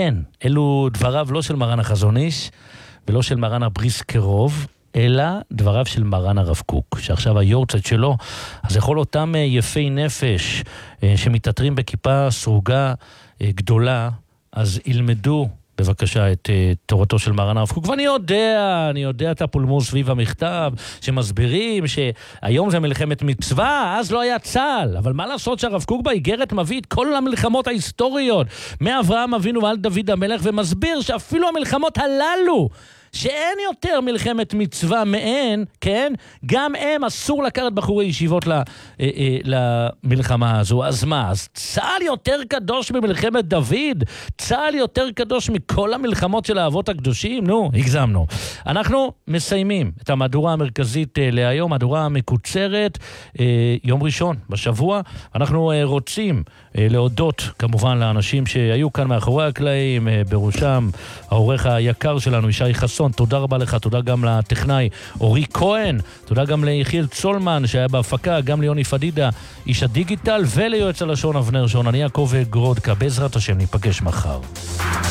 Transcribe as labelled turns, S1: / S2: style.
S1: כן, אלו דבריו לא של מרן החזון איש, ולא של מרן הבריסקרוב, אלא דבריו של מרן הרב קוק, שעכשיו היורצייט שלו, אז יכול אותם יפי נפש שמתעטרים בכיפה סרוגה גדולה, אז ילמדו בבקשה את תורתו של מרן הרב קוק. ואני יודע את הפולמוס סביב המכתב, שמסבירים שהיום זה מלחמת מצווה, אז לא היה צה"ל. אבל מה לעשות שהרב קוק באיגרת מביא את כל המלחמות ההיסטוריות, מאברהם אבינו ועד דוד המלך, ומסביר שאפילו המלחמות הללו, שאין יותר מלחמת מצווה מהן, כן? גם הם אסור לקחת בחורי ישיבות למלחמה הזו. אז מה? אז צה"ל יותר קדוש ממלחמת דוד? צה"ל יותר קדוש מכל המלחמות של האבות הקדושים? נו, הגזמנו. אנחנו מסיימים את המהדורה המרכזית להיום, מהדורה מקוצרת, יום ראשון בשבוע. אנחנו רוצים להודות כמובן לאנשים שהיו כאן מאחורי הקלעים, בראשם העורך היקר שלנו, ישי חסון, תודה רבה לך, תודה גם לטכנאי אורי כהן, תודה גם ליחיאל צולמן שהיה בהפקה, גם ליוני פדידה, איש הדיגיטל, וליועץ הלשון אבנר שון. אני יעקב גרודקה, בעזרת השם ניפגש מחר.